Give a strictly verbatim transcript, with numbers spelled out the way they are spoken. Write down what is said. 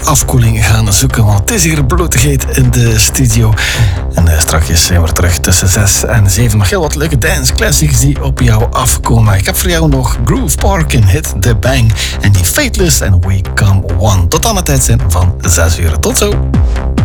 wat afkoeling gaan zoeken, want het is hier bloedigheid in de studio. En uh, straks zijn we terug tussen zes en zeven. Nog heel wat leuke dance classics die op jou afkomen. Ik heb voor jou nog Groove Park in Hit the Bang en die Fateless en We Come One. Tot aan de tijd zijn van zes uur. Tot zo!